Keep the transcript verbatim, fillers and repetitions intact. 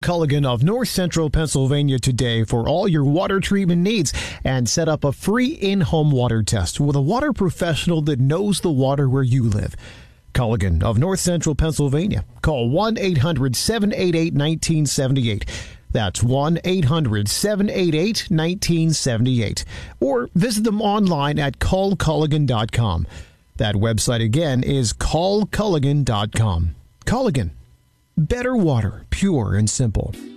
Culligan of North Central Pennsylvania today for all your water treatment needs and set up a free in-home water test with a water professional that knows the water where you live. Culligan of North Central Pennsylvania. Call one eight hundred seven eight eight one nine seven eight. That's one eight hundred seven eight eight one nine seven eight. Or visit them online at call culligan dot com. That website again is call culligan dot com. Culligan. Better water, pure and simple.